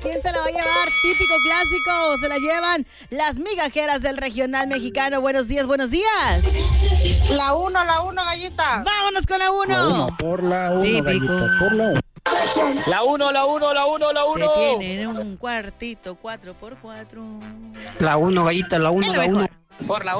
¿Quién se la va a llevar? Típico clásico. Se la llevan las migajeras del regional mexicano. Buenos días, buenos días. La uno, gallita. Vámonos con la 1. La 1, por la 1, Típico. gallita, por la 1. La 1. Que tienen un cuartito 4x4. La 1, gallita, la 1, Es la lo 1. mejor. Por la